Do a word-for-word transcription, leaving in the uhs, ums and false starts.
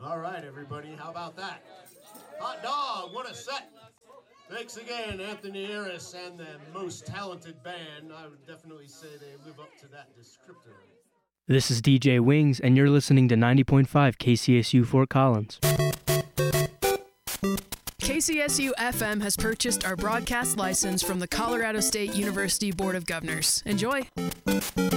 All right, everybody, how about that? Hot dog, what a set. Thanks again, Anthony Aris and the most talented band. I would definitely say they live up to that descriptor. This is D J Wings, and you're listening to ninety point five K C S U Fort Collins. K C S U F M has purchased our broadcast license from the Colorado State University Board of Governors. Enjoy!